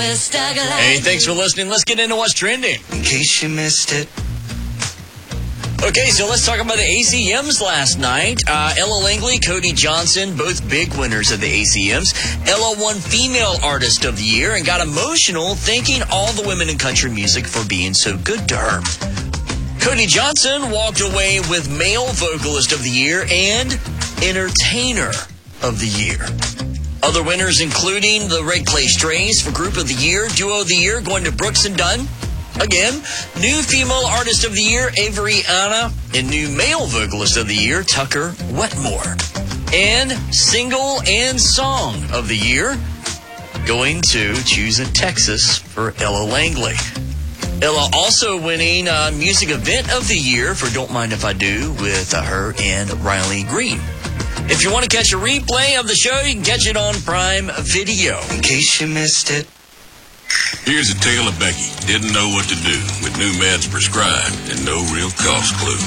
Hey, thanks for listening. Let's get into what's trending. In case you missed it. Okay, so let's talk about the ACMs last night. Ella Langley, Cody Johnson, both big winners of the ACMs. Ella won Female Artist of the Year and got emotional thanking all the women in country music for being so good to her. Cody Johnson walked away with Male Vocalist of the Year and Entertainer of the Year. Other winners including the Red Clay Strays for Group of the Year, Duo of the Year going to Brooks and Dunn. Again, new Female Artist of the Year, Avery Anna, and new Male Vocalist of the Year, Tucker Wetmore. And Single and Song of the Year, going to Choosing Texas for Ella Langley. Ella also winning Music Event of the Year for Don't Mind If I Do with her and Riley Green. If you want to catch a replay of the show, you can catch it on Prime Video. In case you missed it. Here's a tale of Becky. Didn't know what to do with new meds prescribed and no real cost clue.